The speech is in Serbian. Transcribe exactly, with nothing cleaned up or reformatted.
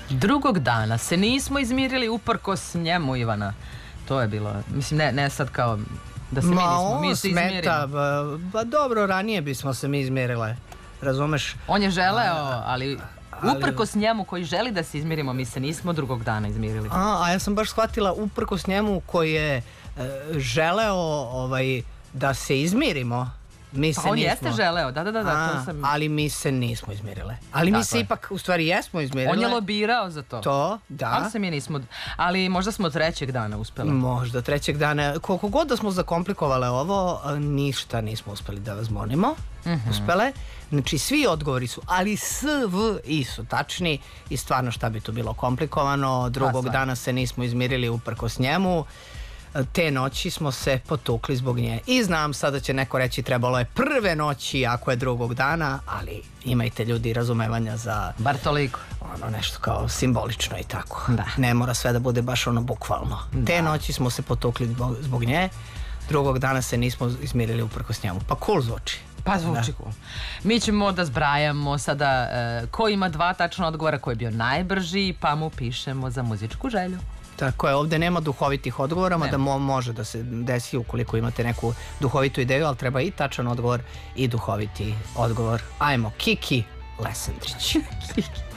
Drugog dana se nismo izmirili uprkos njemu, Ivana. To je bilo, mislim, ne, ne sad kao da se mi nismo, mi se izmirimo. Ma on smeta, ba dobro, ranije bismo se mi izmirile, razumeš? On je želeo, ali uprkos njemu koji želi da se izmirimo, mi se nismo drugog dana izmirili. A, a ja sam baš shvatila uprkos njemu koji je e, želeo ovaj, da se izmirimo. Mi se pa on nismo. jeste želeo, da, da, da, da a, to sam... ali mi se nismo izmirile. Ali mi se je. ipak, u stvari, jesmo izmirile. On je lobirao za to. To, da. Ali se mi nismo, ali možda smo trećeg dana uspeli. Možda trećeg dana. Koliko god da smo zakomplikovale ovo, ništa nismo uspeli da vas monimo. Mm-hmm. Uspele. Znači, svi odgovori su, ali S, V, I su tačni i stvarno šta bi tu bilo komplikovano. Drugog pa, dana se nismo izmirili uprkos njemu. Te noći smo se potukli zbog nje. I znam, sada će neko reći trebalo je prve noći ako je drugog dana, ali imajte ljudi razumevanja za... Bar toliko. Ono nešto kao simbolično i tako. Da. Ne mora sve da bude baš ono bukvalno. Da. Te noći smo se potukli zbog, zbog nje. Drugog dana se nismo izmirili uprkos njemu. Pa cool zvuči. Pa zvuči cool. Mi ćemo da zbrajamo sada uh, ko ima dva tačna odgovora, ko je bio najbrži, pa mu pišemo za muzičku želju. Tako je, ovdje nema duhovitih odgovora, mada mo može da se desi ukoliko imate neku duhovitu ideju, ali treba i tačan odgovor i duhoviti odgovor. Ajmo, Kiki Lesendrić. Kiki.